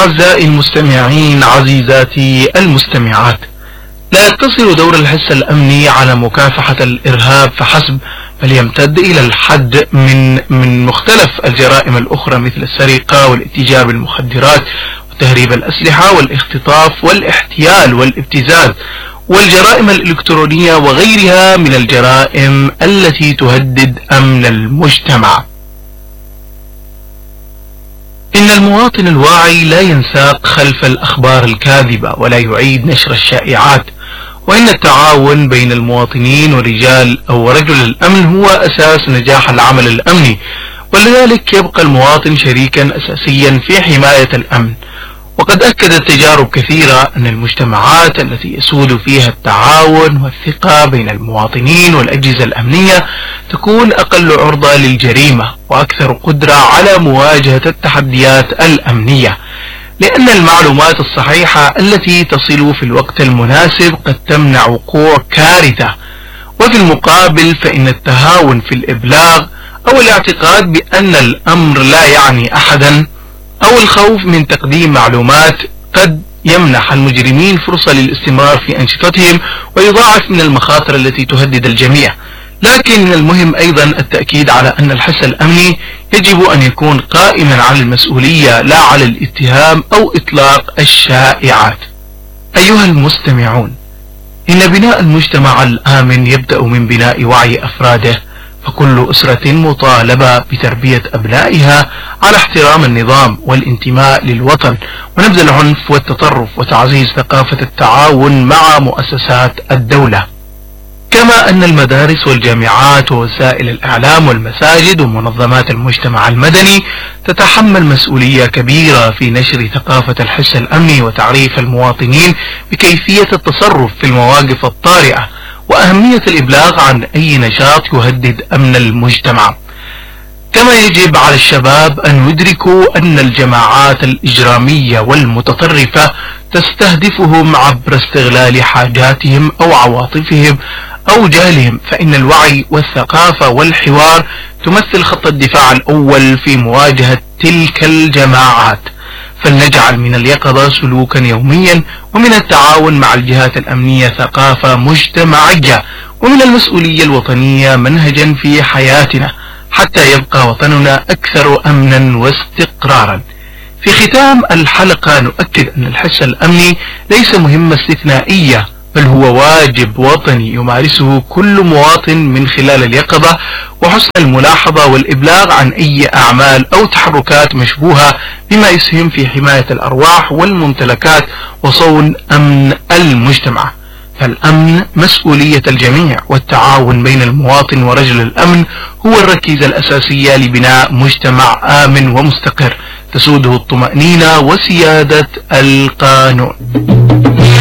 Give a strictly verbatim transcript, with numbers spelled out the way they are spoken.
أعزائي المستمعين، عزيزاتي المستمعات، لا يقتصر دور الحس الأمني على مكافحة الإرهاب فحسب، بل يمتد إلى الحد من من مختلف الجرائم الأخرى مثل السرقة والاتجار بالمخدرات وتهريب الأسلحة والاختطاف والاحتيال والابتزاز والجرائم الإلكترونية وغيرها من الجرائم التي تهدد أمن المجتمع. إن المواطن الواعي لا ينساق خلف الأخبار الكاذبة ولا يعيد نشر الشائعات، وإن التعاون بين المواطنين ورجال أو رجل الأمن هو أساس نجاح العمل الأمني، ولذلك يبقى المواطن شريكا أساسيا في حماية الأمن. وقد أكدت تجارب كثيرة أن المجتمعات التي يسود فيها التعاون والثقة بين المواطنين والأجهزة الأمنية تكون أقل عرضة للجريمة وأكثر قدرة على مواجهة التحديات الأمنية، لأن المعلومات الصحيحة التي تصل في الوقت المناسب قد تمنع وقوع كارثة. وفي المقابل فإن التهاون في الإبلاغ أو الاعتقاد بأن الأمر لا يعني أحدا أو الخوف من تقديم معلومات قد يمنح المجرمين فرصة للاستمرار في أنشطتهم ويضاعف من المخاطر التي تهدد الجميع. لكن من المهم أيضا التأكيد على أن الحس الأمني يجب أن يكون قائما على المسؤولية لا على الاتهام أو إطلاق الشائعات. أيها المستمعون، إن بناء المجتمع الآمن يبدأ من بناء وعي أفراده، فكل أسرة مطالبة بتربية أبنائها على احترام النظام والانتماء للوطن ونبذ العنف والتطرف وتعزيز ثقافة التعاون مع مؤسسات الدولة. كما أن المدارس والجامعات ووسائل الإعلام والمساجد ومنظمات المجتمع المدني تتحمل مسؤولية كبيرة في نشر ثقافة الحس الأمني وتعريف المواطنين بكيفية التصرف في المواقف الطارئة وأهمية الإبلاغ عن أي نشاط يهدد أمن المجتمع. كما يجب على الشباب أن يدركوا أن الجماعات الإجرامية والمتطرفة تستهدفهم عبر استغلال حاجاتهم أو عواطفهم أو جهلهم، فإن الوعي والثقافة والحوار تمثل خط الدفاع الأول في مواجهة تلك الجماعات. فلنجعل من اليقظة سلوكا يوميا، ومن التعاون مع الجهات الأمنية ثقافة مجتمعية، ومن المسؤولية الوطنية منهجا في حياتنا حتى يبقى وطننا أكثر أمنا واستقرارا. في ختام الحلقة نؤكد أن الحس الأمني ليس مهمة استثنائية، بل هو واجب وطني يمارسه كل مواطن من خلال اليقظة وحسن الملاحظة والإبلاغ عن أي أعمال أو تحركات مشبوهة بما يسهم في حماية الأرواح والممتلكات وصون أمن المجتمع. فالأمن مسؤولية الجميع، والتعاون بين المواطن ورجل الأمن هو الركيزة الأساسية لبناء مجتمع آمن ومستقر تسوده الطمأنينة وسيادة القانون.